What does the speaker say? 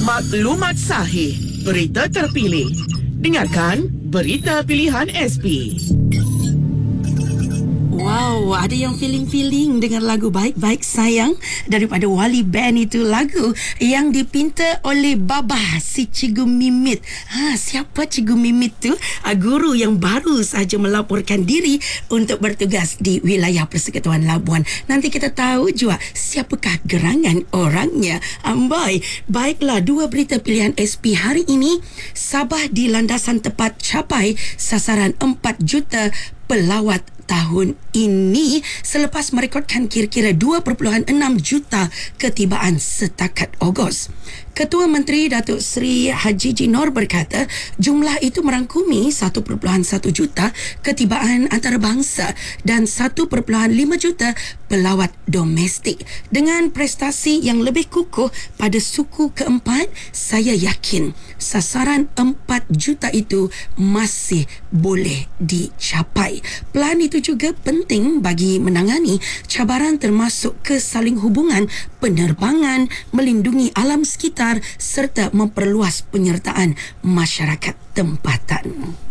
Maklumat sahih, berita terpilih. Dengarkan Berita Pilihan SP. Wow, ada yang feeling-feeling dengan lagu Baik-Baik Sayang daripada Wali Band. Itu lagu yang dipinta oleh Babah, si Cikgu Mimit. Siapa Cikgu Mimit tu? Guru yang baru sahaja melaporkan diri untuk bertugas di wilayah Persekutuan Labuan. Nanti kita tahu juga siapakah gerangan orangnya. Amboi, baiklah, dua berita pilihan SP hari ini. Sabah di landasan tepat capai sasaran 4 juta pelawat tahun ini selepas merekodkan kira-kira 2.6 juta ketibaan setakat Ogos. Ketua Menteri Datuk Seri Haji Jinor berkata jumlah itu merangkumi 1.1 juta ketibaan antarabangsa dan 1.5 juta pelawat domestik. Dengan prestasi yang lebih kukuh pada suku keempat, saya yakin sasaran 4 juta itu masih boleh dicapai. Pelan itu juga penting bagi menangani cabaran termasuk kesaling hubungan penerbangan, melindungi alam sekitar serta memperluas penyertaan masyarakat tempatan.